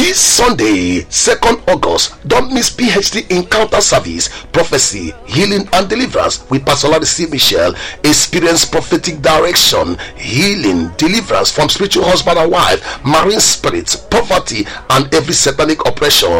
This Sunday, 2nd August, don't miss PhD Encounter Service, Prophecy, Healing and Deliverance with Pastor Larry C. Michelle. Experience prophetic direction, healing, deliverance from spiritual husband and wife, marine spirits, poverty, and every satanic oppression.